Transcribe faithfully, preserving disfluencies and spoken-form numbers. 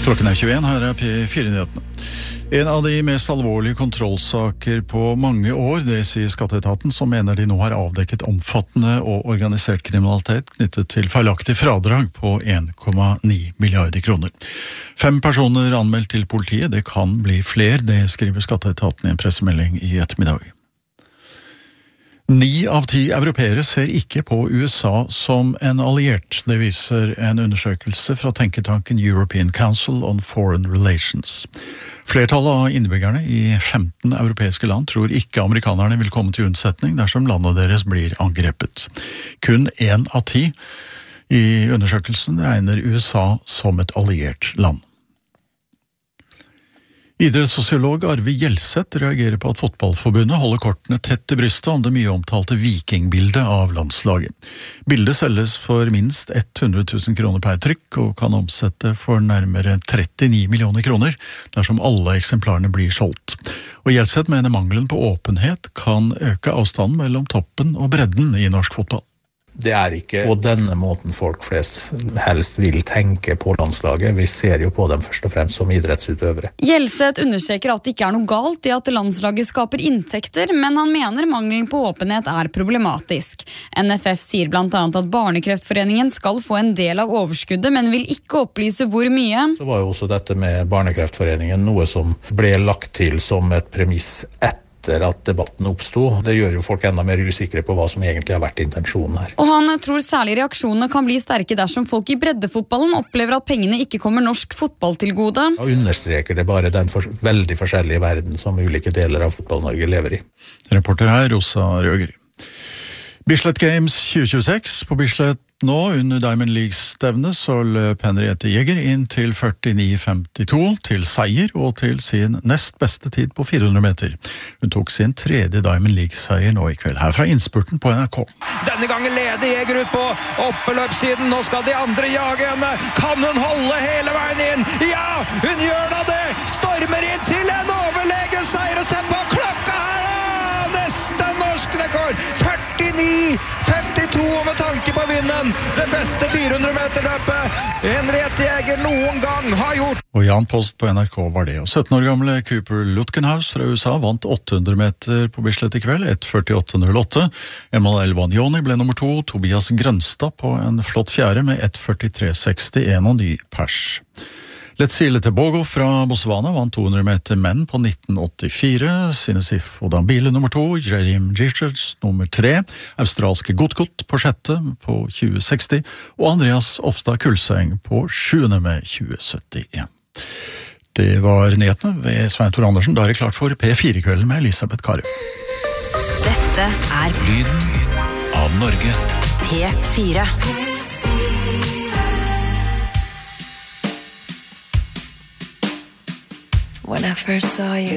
Klokken er tjueen, her er P fire-nyhetene. En av de mest alvorlige kontrollsaker på mange år, det sier Skatteetaten, som mener de nå har avdekket omfattende og organisert kriminalitet knyttet til feilaktig fradrag på en komma ni milliarder kroner. Fem personer anmeldt til politiet, det kan bli flere, det skriver Skatteetaten i en pressemelding i ettermiddag. Ni av ti europeere ser ikke på U S A som en alliert. Det viser en undersøkelse fra tenketanken European Council on Foreign Relations. Flertallet av innbyggerne i femten europeiske land tror ikke amerikanerne vil komme til unnsetning dersom landet deres blir angrepet. Kun en av ti i undersøkelsen regner U S A som et alliert land. Idrettssosiolog Arve Gjelseth reagerer på at fotballforbundet holder kortene tett til brystet om det mye omtalte vikingbildet av landslaget. Bildet selges for minst hundre tusen kroner per trykk og kan omsette for nærmere trettini millioner kroner dersom alle eksemplarene blir solgt. Og Gjelseth mener mangelen på åpenhet kan øke avstanden mellom toppen og bredden i norsk fotball. Det er ikke på denne måten folk flest helst vil tenke på landslaget. Vi ser jo på dem først og fremst som idrettsutøvere. Gjelseth understreker at det ikke er noe galt i at landslaget skaper inntekter, men han mener mangelen på åpenhet er problematisk. N F F sier blant annet at Barnekreftforeningen skal få en del av overskuddet, men vil ikke opplyse hvor mye. Så var jo også dette med Barnekreftforeningen noe som ble lagt til som et premiss etter at debatten oppstod. Det gjør jo folk enda mer usikre på hva som egentlig har vært intensjonen her. Og han tror særlig reaksjonene kan bli sterke dersom folk i breddefotballen opplever at pengene ikke kommer norsk fotball til gode. Og understreker det bare den for, veldig forskjellige verden som ulike deler av fotball-Norge lever i. Reporter her, Rosa Røgeri. Bislett Games tjue tjueseks på Bislett nå under Diamond League-stevnet så løp Henriette Jæger inn til førtini femtito til seier og til sin nest beste tid på fire hundre meter. Hun tok sin tredje Diamond League-seier nå i kveld her fra innspurten på N R K. Denne gangen leder Jæger ut på oppeløpssiden. Nå skal de andre jage henne. Kan hun holde hele veien inn? Ja, hun gjør da det! Stormer inn til en overlegen seier og se på klokka her da! Neste norsk rekord! førtini femtito og med tanke på vinnen. Det beste fire hundre meter løpet Henriette Jæger noen gang har gjort. Og Jan Post på N R K var det. Og sytten år gamle Cooper Lutkenhaus fra U S A vant åtte hundre meter på Bislett i kveld, ett førtiåtte null åtte. Emanuel Vanjoni ble nummer to, Tobias Grønstad på en flott fjerde med ett førtitre sekstien og ny pers. Letsile Tebogo fra Botswana vant to hundre meter menn på nitten åttifire, Sinesif Odambile nummer to, Jerim Richards nummer tre, australske Gotgot på sjette på tjue seksti, og Andreas Ofstad Kulseng på sjuende med tjue syttien. Det var nyhetene ved Svein Tor Andersen. Da er det klart for P fire-kvelden med Elisabeth Karev. Dette er lyden av Norge. P fire. When I first saw you,